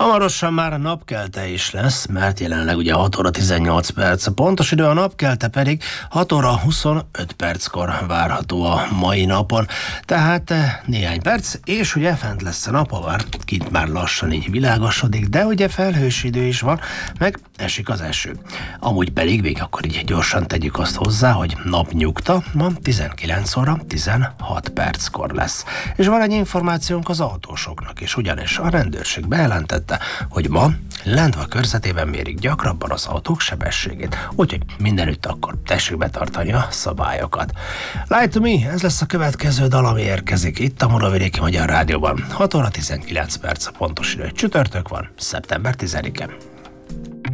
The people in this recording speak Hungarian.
Hamarosan már a napkelte is lesz, mert jelenleg ugye 6 óra 18 perc. A pontos idő, a napkelte pedig 6 óra 25 perckor várható a mai napon. Tehát néhány perc, és ugye fent lesz a nap, bár kint már lassan így világosodik, de ugye felhős idő is van, meg esik az eső. Amúgy pedig még akkor így gyorsan tegyük azt hozzá, hogy napnyugta ma 19 óra 16 perckor lesz. És van egy információnk az autósoknak is, ugyanis a rendőrség bejelentette, hogy ma Lendva körzetében mérik gyakrabban az autók sebességét. Úgyhogy mindenütt akkor tessék betartani a szabályokat. Lie to Me, ez lesz a következő dal, ami érkezik itt a Muravidéki Magyar Rádióban. 6 óra 19 perc a pontos idő. Csütörtök van, szeptember 10-e.